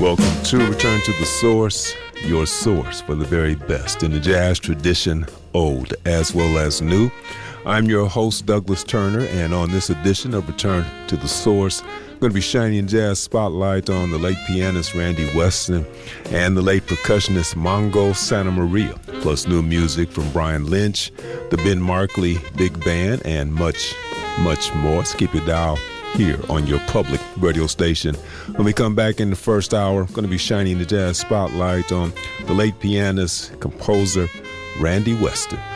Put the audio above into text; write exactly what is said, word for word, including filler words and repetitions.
Welcome to Return to the Source, your source for the very best in the jazz tradition, old as well as new. I'm your host, Douglas Turner, and on this edition of Return to the Source, I'm going to be shining jazz spotlight on the late pianist Randy Weston and the late percussionist Mongo Santa Maria, plus new music from Brian Lynch, the Ben Markley Big Band, and much, much more. So keep your dial here on your public radio station. When we come back in the first hour, I'm going to be shining the jazz spotlight on the late pianist, composer Randy Weston.